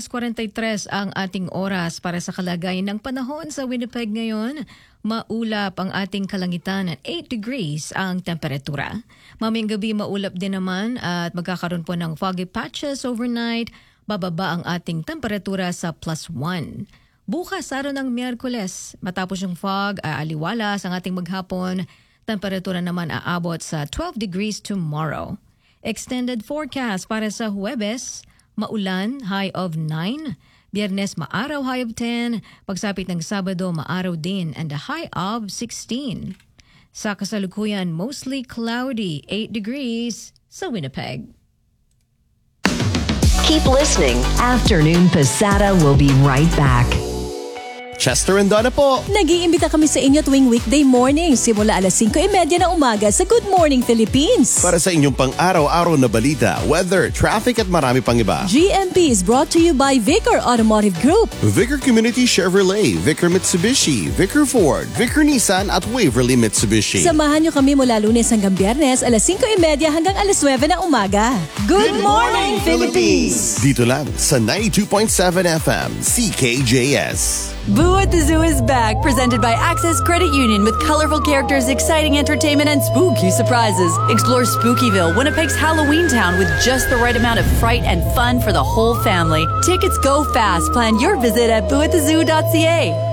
6:43 ang ating oras para sa kalagayan ng panahon sa Winnipeg ngayon. Maulap ang ating kalangitan at 8 degrees ang temperatura. Mamayang gabi maulap din naman at magkakaroon po ng foggy patches overnight. Bababa ang ating temperatura sa +1. Bukas, araw ng Miyerkules, matapos yung fog, aliwalas ang ating maghapon. Temperatura naman aabot sa 12 degrees tomorrow. Extended forecast para sa Huwebes, maulan, high of 9. Biyernes, maaraw, high of 10. Pagsapit ng Sabado, maaraw din and a high of 16. Sa kasalukuyan, mostly cloudy, 8 degrees sa Winnipeg. Keep listening. Afternoon Pasada will be right back. Chester and Donna po. Nag-iimbita kami sa inyo tuwing weekday morning simula alas 5:30 ng umaga sa Good Morning Philippines. Para sa inyong pang-araw-araw na balita, weather, traffic at marami pang iba. GMP is brought to you by Vicar Automotive Group, Vicar Community Chevrolet, Vicar Mitsubishi, Vicar Ford, Vicar Nissan at Waverly Mitsubishi. Samahan nyo kami mula Lunes hanggang Biyernes alas 5:30 hanggang alas 9 ng umaga. Good Morning Philippines! Dito lang sa 92.7 FM, CKJS. Boo at the Zoo is back, presented by Access Credit Union with colorful characters, exciting entertainment, and spooky surprises. Explore Spookyville, Winnipeg's Halloween town with just the right amount of fright and fun for the whole family. Tickets go fast. Plan your visit at booatthezoo.ca.